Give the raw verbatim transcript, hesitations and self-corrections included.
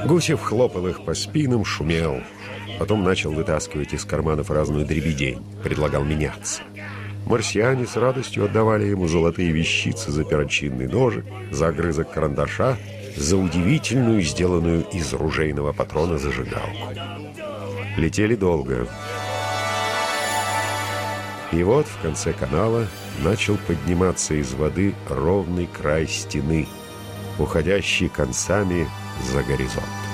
Гусев хлопал их по спинам, шумел. Потом начал вытаскивать из карманов разную дребедень, предлагал меняться. Марсиане с радостью отдавали ему золотые вещицы за перочинный ножик, за огрызок карандаша, за удивительную, сделанную из ружейного патрона зажигалку. Летели долго. И вот в конце канала начал подниматься из воды ровный край стены, уходящий концами за горизонт.